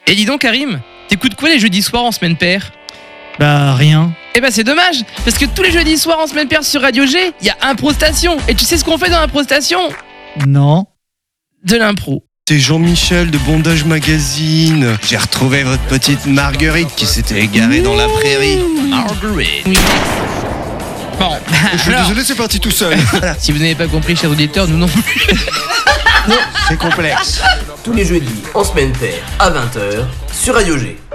Et dis donc Karim, t'écoutes quoi les jeudis soirs en semaine paire? Bah rien. Eh ben c'est dommage, parce que tous les jeudis soirs en semaine paire sur Radio G, il y a Improstation. Et tu sais ce qu'on fait dans Improstation? Non. De l'impro. C'est Jean-Michel de Bondage Magazine. J'ai retrouvé votre petite Marguerite qui s'était égarée dans la prairie. Marguerite. Oui. Bon, Je suis alors, désolé, c'est parti tout seul. si vous n'avez pas compris, chers auditeurs, nous non plus. C'est complexe. Tous les jeudis en semaine paire à 20h sur Radio G.